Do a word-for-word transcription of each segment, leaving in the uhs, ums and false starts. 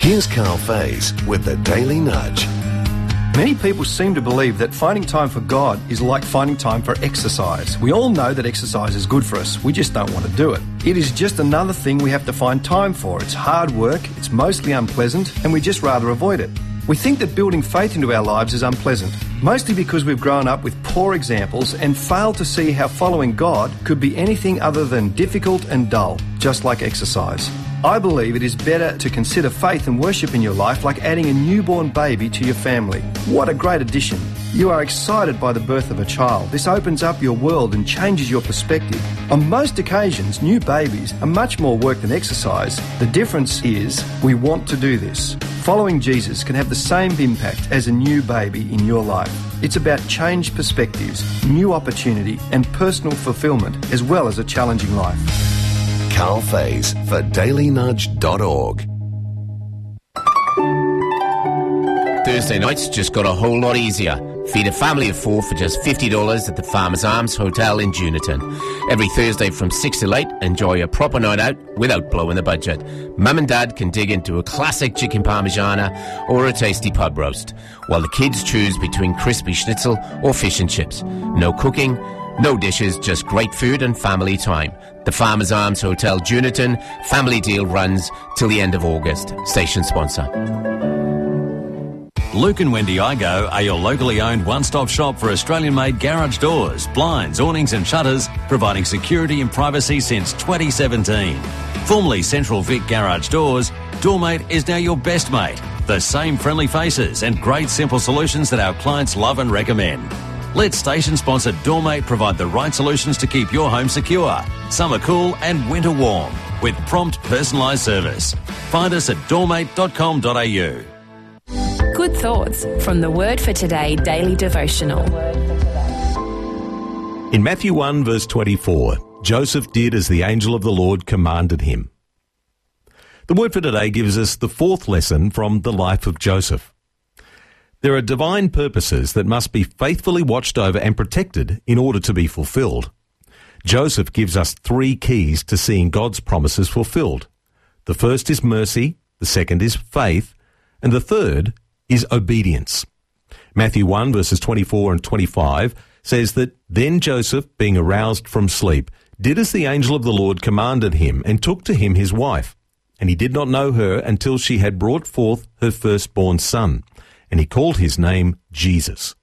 Here's Carl Faze with the Daily Nudge. Many people seem to believe that finding time for God is like finding time for exercise. We all know that exercise is good for us, we just don't want to do it. It is just another thing we have to find time for. It's hard work, it's mostly unpleasant, and we just rather avoid it. We think that building faith into our lives is unpleasant, mostly because we've grown up with poor examples and failed to see how following God could be anything other than difficult and dull, just like exercise. I believe it is better to consider faith and worship in your life like adding a newborn baby to your family. What a great addition. You are excited by the birth of a child. This opens up your world and changes your perspective. On most occasions, new babies are much more work than exercise. The difference is we want to do this. Following Jesus can have the same impact as a new baby in your life. It's about changed perspectives, new opportunity and personal fulfilment, as well as a challenging life. Carl Faze for daily nudge dot org. Thursday nights just got a whole lot easier. Feed a family of four for just fifty dollars at the Farmers Arms Hotel in Juniton. Every Thursday from six till eight, enjoy a proper night out without blowing the budget. Mum and Dad can dig into a classic chicken parmigiana or a tasty pub roast, while the kids choose between crispy schnitzel or fish and chips. No cooking, no dishes, just great food and family time. The Farmers Arms Hotel Juniton family deal runs till the end of August. Station sponsor. Luke and Wendy Igo are your locally owned one-stop shop for Australian-made garage doors, blinds, awnings and shutters, providing security and privacy since twenty seventeen. Formerly Central Vic Garage Doors, Doormate is now your best mate. The same friendly faces and great simple solutions that our clients love and recommend. Let station-sponsored Doormate provide the right solutions to keep your home secure, summer cool and winter warm, with prompt personalised service. Find us at doormate dot com dot a u. Good thoughts from the Word for Today daily devotional. In Matthew one verse twenty-four, Joseph did as the angel of the Lord commanded him. The Word for Today gives us the fourth lesson from the life of Joseph. There are divine purposes that must be faithfully watched over and protected in order to be fulfilled. Joseph gives us three keys to seeing God's promises fulfilled. The first is mercy, the second is faith, and the third is obedience. Matthew one verses twenty-four and twenty-five says that, "Then Joseph, being aroused from sleep, did as the angel of the Lord commanded him and took to him his wife. And he did not know her until she had brought forth her firstborn son. And he called his name Jesus."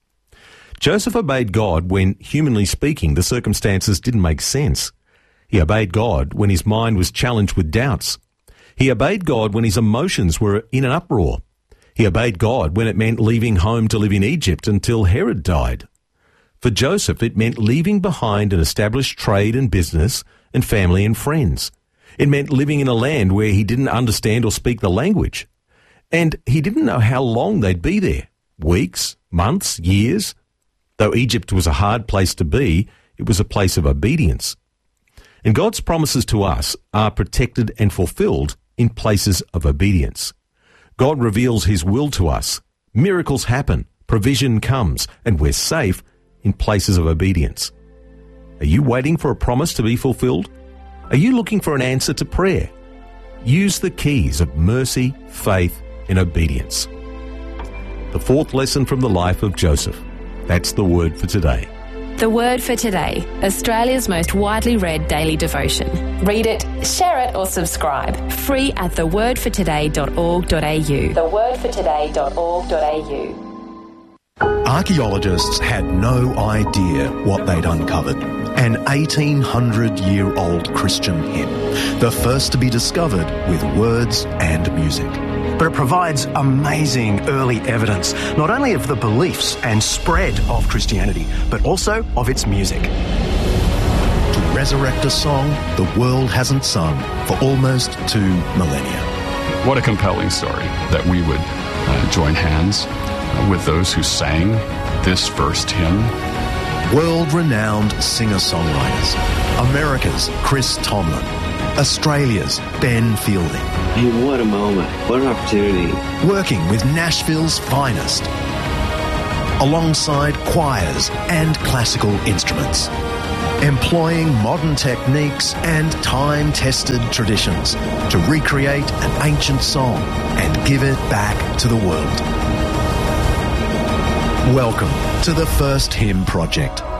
Joseph obeyed God when, humanly speaking, the circumstances didn't make sense. He obeyed God when his mind was challenged with doubts. He obeyed God when his emotions were in an uproar. He obeyed God when it meant leaving home to live in Egypt until Herod died. For Joseph, it meant leaving behind an established trade and business and family and friends. It meant living in a land where he didn't understand or speak the language. And he didn't know how long they'd be there. Weeks, months, years. Though Egypt was a hard place to be, it was a place of obedience. And God's promises to us are protected and fulfilled in places of obedience. God reveals his will to us. Miracles happen, provision comes, and we're safe in places of obedience. Are you waiting for a promise to be fulfilled? Are you looking for an answer to prayer? Use the keys of mercy, faith, and obedience. The fourth lesson from the life of Joseph. That's the Word for Today. The Word for Today, Australia's most widely read daily devotion. Read it, share it or subscribe. Free at the word for today dot org dot a u. the word for today dot org dot a u. Archaeologists had no idea what they'd uncovered. An eighteen hundred year old Christian hymn, the first to be discovered with words and music. But it provides amazing early evidence, not only of the beliefs and spread of Christianity, but also of its music. To resurrect a song the world hasn't sung for almost two millennia. What a compelling story that we would uh, join hands uh, with those who sang this first hymn. World-renowned singer-songwriters. America's Chris Tomlin. Australia's Ben Fielding. Hey, what a moment. What an opportunity. Working with Nashville's finest. Alongside choirs and classical instruments. employing modern techniques and time-tested traditions to recreate an ancient song and give it back to the world. Welcome to the First Hymn Project.